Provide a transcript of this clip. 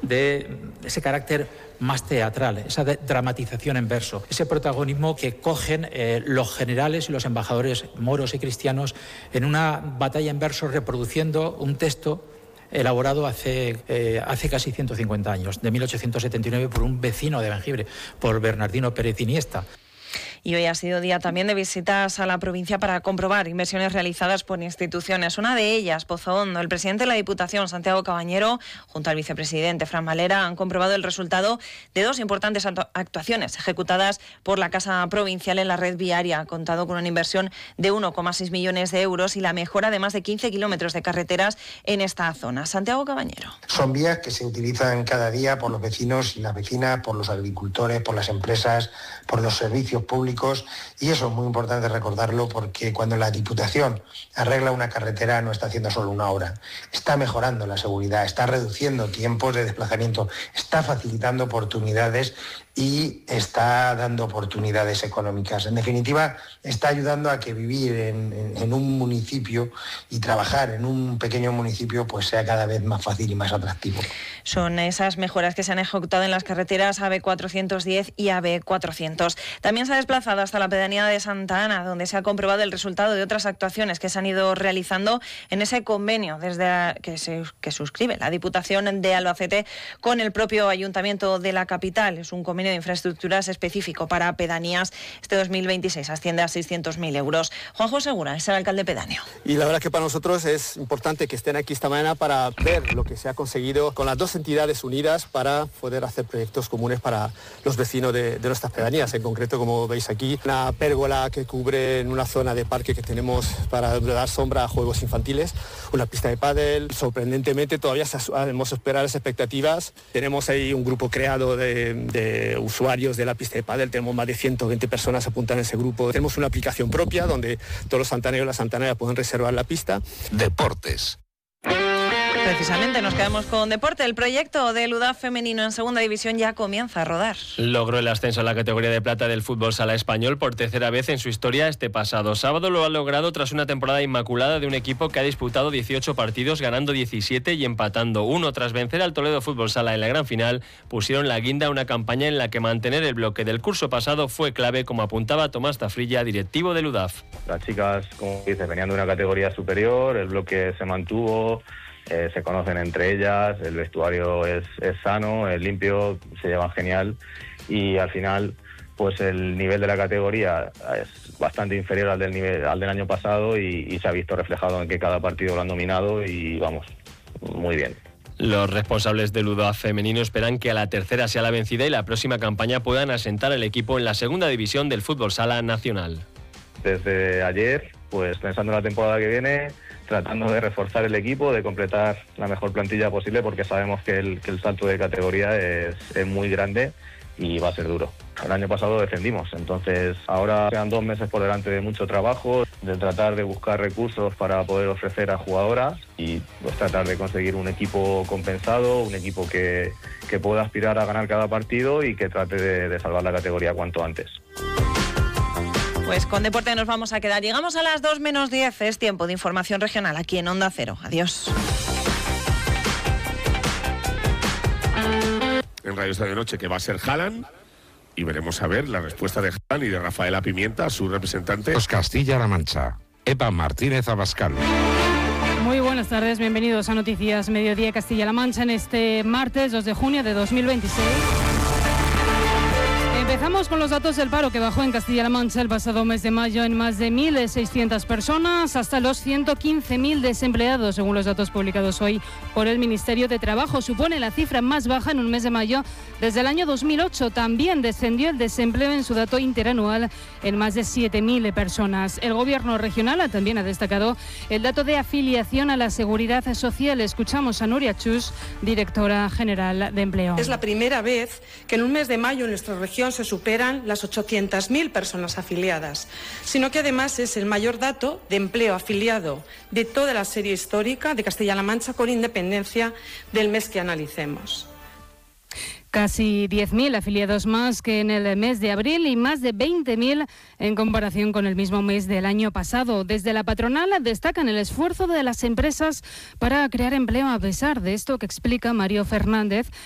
de ese carácter más teatral, esa dramatización en verso, ese protagonismo que cogen los generales y los embajadores moros y cristianos en una batalla en verso reproduciendo un texto elaborado hace casi 150 años, de 1879, por un vecino de Bengibre, por Bernardino Pérez Iniesta. Y hoy ha sido día también de visitas a la provincia para comprobar inversiones realizadas por instituciones. Una de ellas, Pozohondo. El presidente de la Diputación, Santiago Cabañero, junto al vicepresidente, Fran Valera, han comprobado el resultado de dos importantes actuaciones ejecutadas por la Casa Provincial en la red viaria. Ha contado con una inversión de 1,6 millones de euros y la mejora de más de 15 kilómetros de carreteras en esta zona. Santiago Cabañero. Son vías que se utilizan cada día por los vecinos y las vecinas, por los agricultores, por las empresas, por los servicios públicos, y eso es muy importante recordarlo, porque cuando la Diputación arregla una carretera no está haciendo solo una obra, está mejorando la seguridad, está reduciendo tiempos de desplazamiento, está facilitando oportunidades y está dando oportunidades económicas. En definitiva, está ayudando a que vivir en un municipio y trabajar en un pequeño municipio pues sea cada vez más fácil y más atractivo. Son esas mejoras que se han ejecutado en las carreteras AB410 y AB400. También se ha desplazado hasta la pedanía de Santa Ana, donde se ha comprobado el resultado de otras actuaciones que se han ido realizando en ese convenio que suscribe la Diputación de Albacete con el propio Ayuntamiento de la capital. Es un convenio de infraestructuras específico para pedanías. Este 2026 asciende a 600.000 euros. Juanjo Segura es el alcalde pedáneo. Y la verdad que para nosotros es importante que estén aquí esta mañana para ver lo que se ha conseguido con las dos entidades unidas para poder hacer proyectos comunes para los vecinos de nuestras pedanías. En concreto, como veis aquí, una pérgola que cubre en una zona de parque que tenemos para dar sombra a juegos infantiles, una pista de pádel. Sorprendentemente todavía sabemos superar las expectativas. Tenemos ahí un grupo creado de usuarios de la pista de pádel, tenemos más de 120 personas apuntadas en ese grupo. Tenemos una aplicación propia donde todos los santaneros y las santaneras pueden reservar la pista. Deportes. Precisamente nos quedamos con deporte. El proyecto del UDAF femenino en segunda división ya comienza a rodar. Logró el ascenso a la categoría de plata del fútbol sala español por tercera vez en su historia este pasado sábado. Lo ha logrado tras una temporada inmaculada de un equipo que ha disputado 18 partidos, ganando 17 y empatando 1. Tras vencer al Toledo Fútbol Sala en la gran final, pusieron la guinda a una campaña en la que mantener el bloque del curso pasado fue clave, como apuntaba Tomás Tafrilla, directivo del UDAF. Las chicas, como dices, venían de una categoría superior, el bloque se mantuvo. Se conocen entre ellas, el vestuario es sano, es limpio, se llevan genial y al final pues el nivel de la categoría es bastante inferior al del año pasado y se ha visto reflejado en que cada partido lo han dominado y vamos, muy bien. Los responsables del UDAF femenino esperan que a la tercera sea la vencida y la próxima campaña puedan asentar el equipo en la segunda división del fútbol sala nacional. Desde ayer, pues pensando en la temporada que viene, tratando de reforzar el equipo, de completar la mejor plantilla posible, porque sabemos que el salto de categoría es muy grande y va a ser duro. El año pasado descendimos, entonces ahora quedan 2 meses por delante de mucho trabajo, de tratar de buscar recursos para poder ofrecer a jugadoras y pues tratar de conseguir un equipo compensado, un equipo que pueda aspirar a ganar cada partido y que trate de salvar la categoría cuanto antes. Pues con deporte nos vamos a quedar. Llegamos a las 2 menos 10. Es tiempo de información regional aquí en Onda Cero. Adiós. En Radio Estadio Noche, que va a ser Haaland, y veremos a ver la respuesta de Haaland y de Rafaela Pimienta, su representante. Castilla-La Mancha. Eva Martínez Abascal. Muy buenas tardes, bienvenidos a Noticias Mediodía Castilla-La Mancha en este martes 2 de junio de 2026. Empezamos con los datos del paro, que bajó en Castilla-La Mancha el pasado mes de mayo en más de 1.600 personas, hasta los 115.000 desempleados, según los datos publicados hoy por el Ministerio de Trabajo. Supone la cifra más baja en un mes de mayo desde el año 2008. También descendió el desempleo en su dato interanual en más de 7.000 personas. El Gobierno regional también ha destacado el dato de afiliación a la Seguridad Social. Escuchamos a Nuria Chus, directora general de Empleo. Es la primera vez que en un mes de mayo en nuestra región se superan las 800.000 personas afiliadas, sino que además es el mayor dato de empleo afiliado de toda la serie histórica de Castilla-La Mancha, con independencia del mes que analicemos. Casi 10.000 afiliados más que en el mes de abril y más de 20.000 en comparación con el mismo mes del año pasado. Desde la patronal destacan el esfuerzo de las empresas para crear empleo, a pesar de esto que explica Mario Fernández,